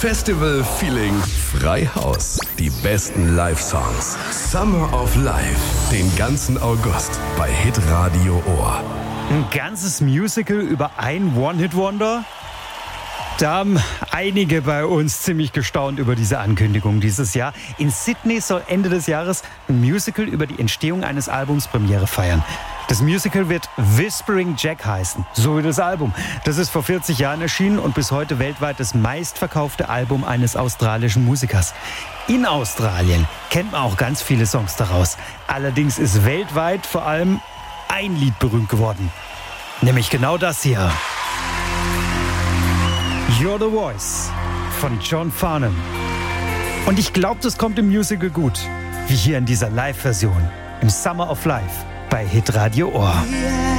Festival-Feeling Freihaus. Die besten Live-Songs. Summer of Life. Den ganzen August bei Hitradio Ohr. Ein ganzes Musical über ein One-Hit-Wonder? Da haben einige bei uns ziemlich gestaunt über diese Ankündigung dieses Jahr. In Sydney soll Ende des Jahres ein Musical über die Entstehung eines Albums Premiere feiern. Das Musical wird Whispering Jack heißen, so wie das Album. Das ist vor 40 Jahren erschienen und bis heute weltweit das meistverkaufte Album eines australischen Musikers. In Australien kennt man auch ganz viele Songs daraus. Allerdings ist weltweit vor allem ein Lied berühmt geworden. Nämlich genau das hier. You're the Voice von John Farnham. Und ich glaube, das kommt im Musical gut. Wie hier in dieser Live-Version im Summer of Life bei Hitradio Ohr.